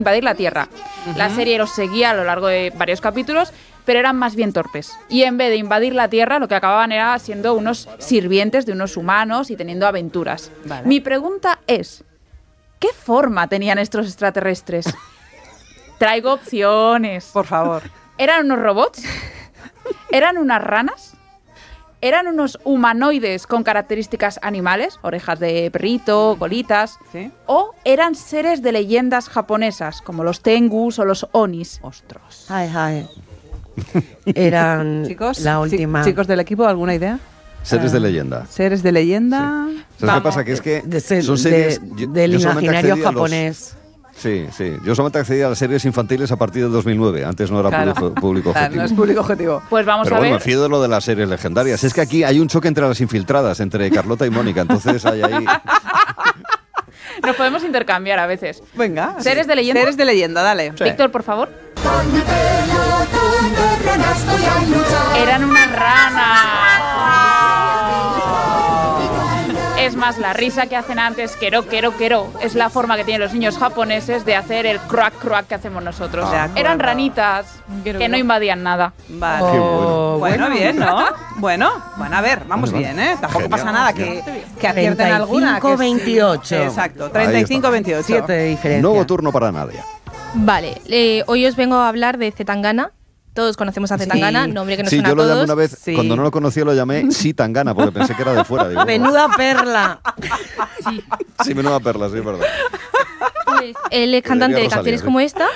invadir la Tierra. La serie los seguía a lo largo de varios capítulos, pero eran más bien torpes. Y en vez de invadir la Tierra, lo que acababan era siendo unos sirvientes de unos humanos y teniendo aventuras. Vale. Mi pregunta es, ¿qué forma tenían estos extraterrestres? Traigo opciones. Por favor. ¿Eran unos robots? ¿Eran unas ranas? ¿Eran unos humanoides con características animales? Orejas de perrito, colitas. ¿Sí? ¿O eran seres de leyendas japonesas, como los tengus o los onis? Ostras. Ay. Eran Chicos, la última. chicos del equipo, ¿alguna idea? Seres de leyenda. Seres de leyenda. ¿Sabes qué pasa? Que es que De- son series... del yo solamente imaginario accedí a los- japonés. Sí. Yo solamente accedí a las series infantiles a partir del 2009. Antes no era Claro. público Claro, objetivo. no es público objetivo. Pues vamos Pero a bueno, ver. me fío de lo de las series legendarias. Es que aquí hay un choque entre las infiltradas, entre Carlota y Mónica. Entonces hay ahí... Nos podemos intercambiar a veces. Venga. ¿Seres de leyenda? Seres de leyenda, dale. Víctor, por favor. Eran unas ranas. Es más, la risa que hacen antes, quero, es la forma que tienen los niños japoneses de hacer el crack que hacemos nosotros. De acuerdo. Eran ranitas que no invadían nada. Vale. Qué bueno. Bueno, bien, ¿no? Bueno, a ver, vamos Vale, bien, ¿eh? Tampoco Genial. pasa nada que acierten alguna. que 35-28. Exacto, Ahí 35-28. 7 de diferencia. Nuevo turno para Nadia. Vale, hoy os vengo a hablar de Zetangana. Todos conocemos a Zetangana, nombre que nos Sí, suena yo a lo todos. llamé una vez, Sí. cuando no lo conocía lo llamé Sí Tangana, porque pensé que era de fuera. Digo, Menuda perla. Sí, menuda perla, sí, es verdad. Pues, él es cantante de Rosalía, canciones sí. como esta.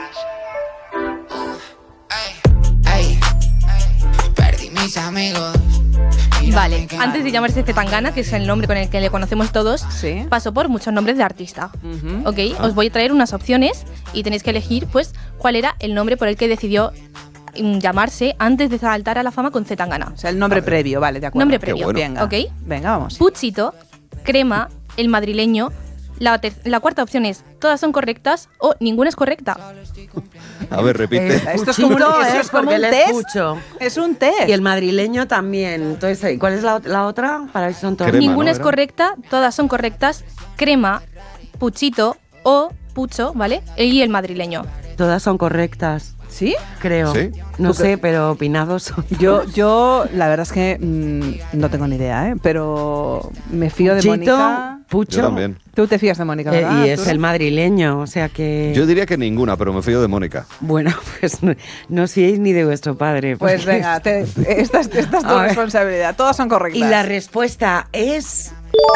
Ay, perdí mis amigos. Vale, antes de llamarse Zetangana, que es el nombre con el que le conocemos todos, Sí. pasó por muchos nombres de artista. Ujú. ¿Ok? Os voy a traer unas opciones y tenéis que elegir, pues, cuál era el nombre por el que decidió llamarse antes de saltar a la fama con Zetangana. O sea, el nombre previo, vale, de acuerdo. Nombre Qué previo. bueno. Venga. ¿Ok? Venga, vamos. Puchito, Crema, El Madrileño. La cuarta opción es todas son correctas o ninguna es correcta. A ver, repite. Esto es como un, Puchito, eso es como porque un le test. escucho. Es un test. Y el madrileño también. Entonces, ¿cuál es la otra? Para ver si son todas. Crema, Ninguna ¿no? es Era. correcta, todas son correctas. Crema, Puchito o Pucho, ¿vale? Y El Madrileño. Todas son correctas, ¿Sí? creo. ¿Sí? No sé, pero opinados son. Yo, la verdad es que no tengo ni idea, ¿eh? Pero me fío de Puchito, Mónica. Pucho. Yo también. Tú te fías de Mónica, ¿verdad? Y es Arturo? el madrileño, o sea que... Yo diría que ninguna, pero me fío de Mónica. Bueno, pues no os fiéis ni de vuestro padre. Pues porque- venga, esta es tu A ver. responsabilidad. Todas son correctas. Y la respuesta es...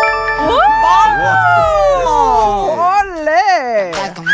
¡Oh! ¡Ole!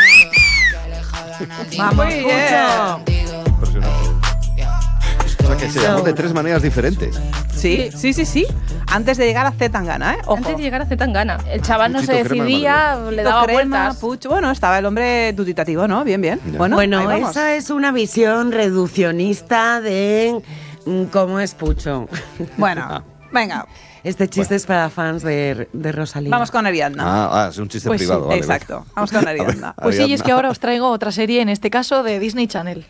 ¡Vamos, Muy bien. Pucho! Impresionante. O sea, que se llamó de tres maneras diferentes. Sí. Antes de llegar a Zetangana, ¿eh? Ojo. Antes de llegar a Zetangana. El chaval no se Puchito, crema, decidía, le daba Crema, vueltas. Pucho. Bueno, estaba el hombre duditativo, ¿no? Bien. Ya. Bueno, ahí Bueno, vamos. esa es una visión reduccionista de cómo es Pucho. Bueno, venga, Este chiste es para fans de Rosalía. vamos con Ariadna. Es un chiste Pues sí, privado. vale, Exacto, vamos con Ariadna. Pues sí, y es que Ariadna. ahora os traigo otra serie, en este caso de Disney Channel.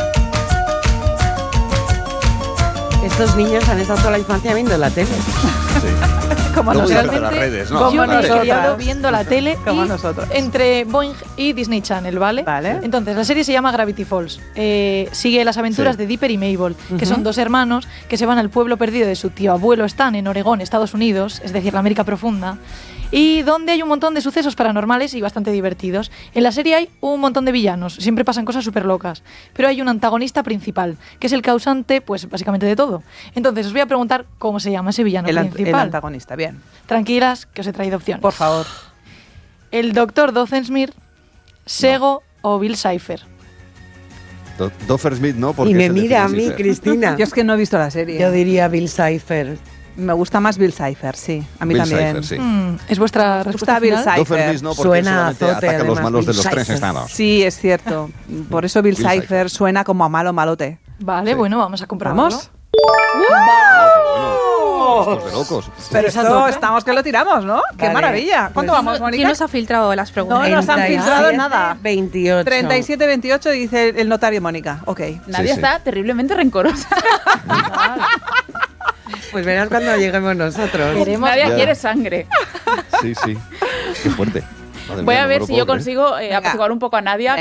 Estos niños han estado toda la infancia viendo la tele. Sí. Como Luego nosotros. dicen de las redes, ¿no? Yo Como me he nosotras. criado viendo la tele Como y nosotros. entre Boing y Disney Channel, ¿vale? Vale. Entonces, la serie se llama Gravity Falls. Sigue las aventuras Sí. de Dipper y Mabel, que son dos hermanos que se van al pueblo perdido de su tío abuelo Stan en Oregón, Estados Unidos, es decir, la América profunda, y donde hay un montón de sucesos paranormales y bastante divertidos. En la serie hay un montón de villanos, siempre pasan cosas súper locas, pero hay un antagonista principal, que es el causante, pues básicamente de todo. Entonces, os voy a preguntar cómo se llama ese villano El principal. antagonista, bien. Tranquilas, que os he traído opciones. Por favor. El doctor Dozenshmirtz, Sego o Bill Cipher. Doffer Smith no, porque Y me es el de mira a mí, Phineas y Ferb. Cristina. Yo es que no he visto la serie. Yo diría Bill Cipher. Me gusta más Bill Cipher, sí. A mí Bill también. Cipher, sí. ¿Es vuestra Me respuesta gusta Bill final? Cipher. Doffer Smith no, porque Suena solamente a azote, ataca a los además, malos de Bill los tres Cipher. estados. Sí, es cierto. Por eso Bill Bill Cipher. Cipher suena como a malote. Vale, Sí. bueno, vamos a comprobarlo. ¿Vamos? Estos de locos. Pero esto estamos que lo tiramos, ¿no? ¡Qué Vale. maravilla! ¿Cuánto Pues vamos, Mónica? ¿Quién nos ha filtrado las preguntas? No nos han filtrado 37, nada. 28. 37-28 dice el notario Mónica. Ok. Nadie Sí, sí. está terriblemente rencorosa. Pues verás cuando lleguemos nosotros. Queremos- Nadie Ya. quiere sangre. Sí, sí. Qué fuerte. Madre Voy mía, a no ver me lo si yo puedo creer. consigo apaciguar un poco a Nadia,